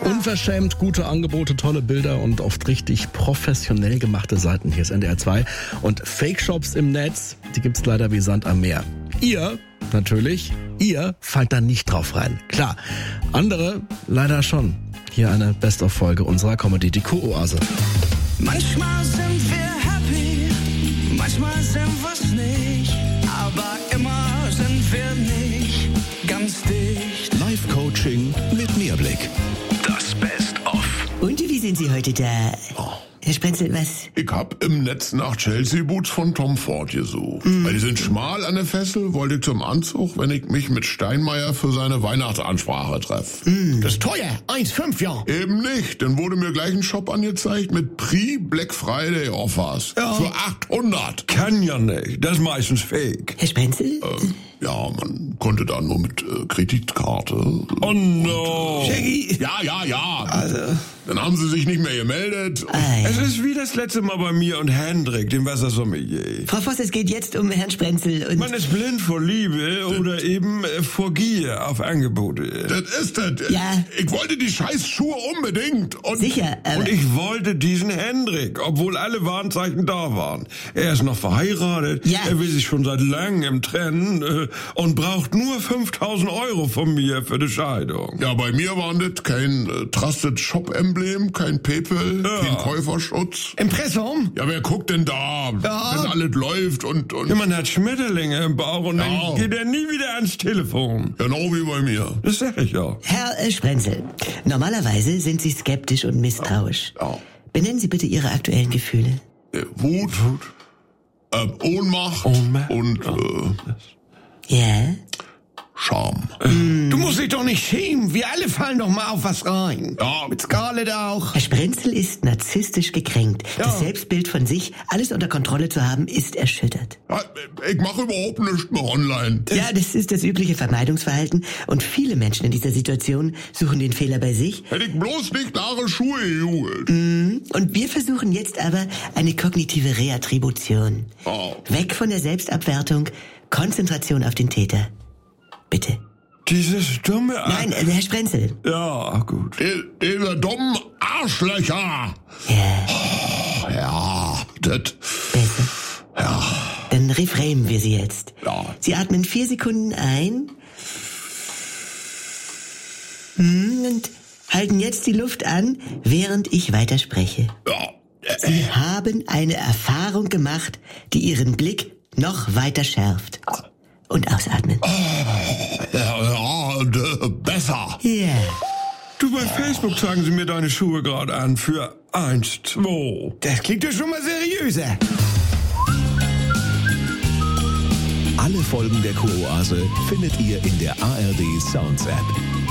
Unverschämt gute Angebote, tolle Bilder und oft richtig professionell gemachte Seiten. Hier ist NDR 2. Und Fake-Shops im Netz, die gibt's leider wie Sand am Meer. Ihr fallt da nicht drauf rein. Klar, andere leider schon. Hier eine Best-of-Folge unserer Comedy, die Kuroase. Manchmal sind wir happy, manchmal sind wir's nicht, aber immer sind wir nicht ganz dicht. Live-Coaching mit Mehrblick. Das Best-of. Und wie sind Sie heute da? Herr Sprenzel, was? Ich hab im Netz nach Chelsea-Boots von Tom Ford gesucht. Weil die sind schmal an der Fessel, wollte ich zum Anzug, wenn ich mich mit Steinmeier für seine Weihnachtsansprache treffe. Das ist teuer, 1,5 ja. Eben nicht, dann wurde mir gleich ein Shop angezeigt mit Pre-Black Friday Offers. Ja. Für 800. Kann ja nicht, das ist meistens fake. Herr Sprenzel? Ja, man konnte da nur mit Kreditkarte. Oh no. Shaggy. Ja. Also. Dann haben sie sich nicht mehr gemeldet. Es ist wie das letzte Mal bei mir und Hendrik, dem Wassersommelier. Frau Voss, es geht jetzt um Herrn Sprenzel und... Man ist blind vor Liebe oder eben vor Gier auf Angebote. Das ist das. Ja. Ich wollte die scheiß Schuhe unbedingt. Und Sicher, aber... Und ich wollte diesen Hendrik, obwohl alle Warnzeichen da waren. Er ist noch verheiratet, Ja. er will sich schon seit langem trennen und braucht nur 5.000 € von mir für die Scheidung. Ja, bei mir waren das kein Trusted Shop-Emblem, kein PayPal, kein Käuferschutz. Impressum? Ja, wer guckt denn da, Ja. wenn alles läuft und... Ja, man hat Schmetterlinge im Bauch und Ja. dann geht er nie wieder ans Telefon. Genau wie bei mir. Das sag ich ja. Herr Sprenzel, normalerweise sind Sie skeptisch und misstrauisch. Ja. Benennen Sie bitte Ihre aktuellen Gefühle. Wut, Ohnmacht, und Ja? Scham. Du musst dich doch nicht schämen. Wir alle fallen doch mal auf was rein. Ja. Mit Scarlett auch. Herr Sprenzel ist narzisstisch gekränkt. Ja. Das Selbstbild von sich, alles unter Kontrolle zu haben, ist erschüttert. Ja, ich mache überhaupt nichts mehr online. Ja, das ist das übliche Vermeidungsverhalten und viele Menschen in dieser Situation suchen den Fehler bei sich. Hätte ich bloß nicht nahe Schuhe geholt. Und wir versuchen jetzt aber eine kognitive Reattribution. Oh. Weg von der Selbstabwertung, Konzentration auf den Täter. Bitte. Dieses dumme... Nein, Herr Sprenzel. Ja, gut. Diese dummen Arschlöcher. Ja, Ja, das... besser. Ja. Dann reframen wir Sie jetzt. Ja. Sie atmen 4 Sekunden ein. Und halten jetzt die Luft an, während ich weiterspreche. Ja. Sie haben eine Erfahrung gemacht, die Ihren Blick noch weiter schärft. Und ausatmen. Besser. Ja. Du, bei Facebook zeigen sie mir deine Schuhe gerade an für 1,2. Das klingt ja schon mal seriöser. Alle Folgen der Kuroase findet ihr in der ARD Sounds App.